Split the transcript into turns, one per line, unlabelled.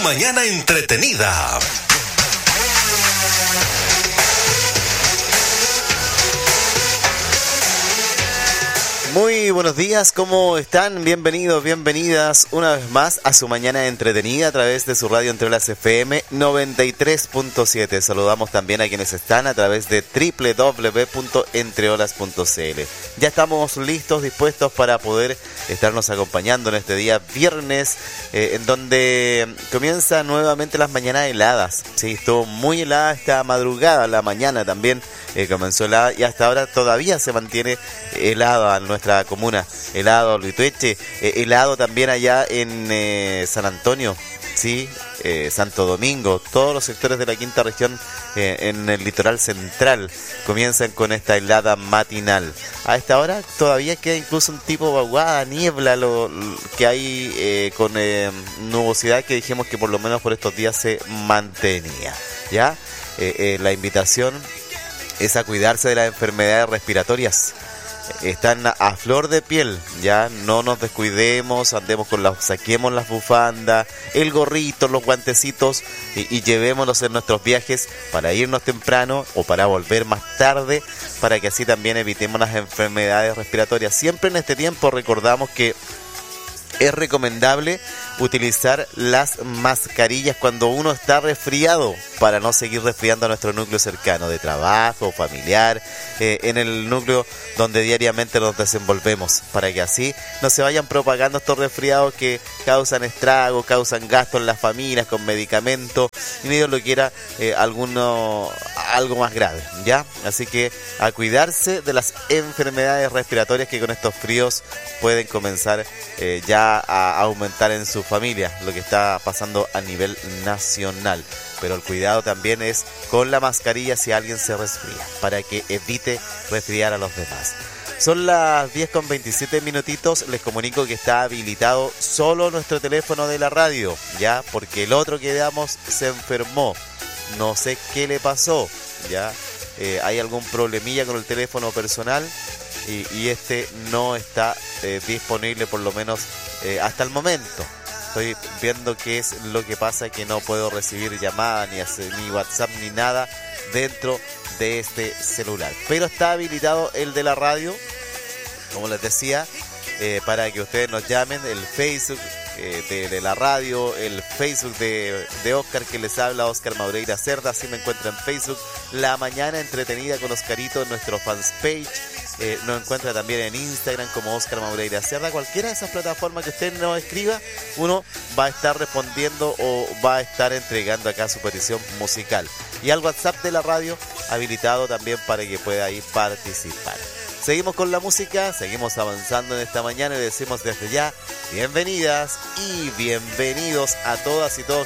mañana entretenida.
Muy buenos días, ¿cómo están? Bienvenidos, bienvenidas una vez más a su mañana entretenida a través de su radio Entre Olas FM 93.7. Saludamos también a quienes están a través de www.entreolas.cl. Ya estamos listos, dispuestos para poder estarnos acompañando en este día viernes, en donde comienzan nuevamente las mañanas heladas. Sí, estuvo muy helada esta madrugada, la mañana también comenzó helada y hasta ahora todavía se mantiene helada en nuestra comuna. Helado Litueche, helado también allá en San Antonio, sí, Santo Domingo, todos los sectores de la quinta región en el litoral central comienzan con esta helada matinal. A esta hora todavía queda incluso un tipo vaguada, niebla lo que hay con nubosidad que dijimos que por lo menos por estos días se mantenía. ¿Ya? La invitación es a cuidarse de las enfermedades respiratorias. Están a flor de piel, ya no nos descuidemos, saquemos las bufandas, el gorrito, los guantecitos y llevémoslos en nuestros viajes para irnos temprano o para volver más tarde, para que así también evitemos las enfermedades respiratorias. Siempre en este tiempo recordamos que es recomendable utilizar las mascarillas cuando uno está resfriado para no seguir resfriando a nuestro núcleo cercano de trabajo, familiar, en el núcleo donde diariamente nos desenvolvemos, para que así no se vayan propagando estos resfriados que causan estragos, causan gastos en las familias con medicamentos y Dios lo quiera algo más grave, ¿ya? Así que a cuidarse de las enfermedades respiratorias que con estos fríos pueden comenzar ya a aumentar en su familia, lo que está pasando a nivel nacional. Pero el cuidado también es con la mascarilla si alguien se resfría, para que evite resfriar a los demás. Son las 10:27 minutitos, les comunico que está habilitado solo nuestro teléfono de la radio, ya, porque el otro que damos se enfermó, no sé qué le pasó, ya, hay algún problemilla con el teléfono personal y este no está disponible por lo menos hasta el momento. Estoy viendo qué es lo que pasa, que no puedo recibir llamadas, ni WhatsApp, ni nada dentro de este celular. Pero está habilitado el de la radio, como les decía, para que ustedes nos llamen, el Facebook de la radio, el Facebook de Oscar que les habla, Oscar Maureira Cerda, así me encuentra en Facebook, La Mañana Entretenida con Oscarito en nuestro fans page. Nos encuentra también en Instagram como Oscar Maureira Cerda. Cualquiera de esas plataformas que usted nos escriba, uno va a estar respondiendo o va a estar entregando acá su petición musical. Y al WhatsApp de la radio habilitado también para que pueda ahí participar. Seguimos con la música, seguimos avanzando en esta mañana y decimos desde ya bienvenidas y bienvenidos a todas y todos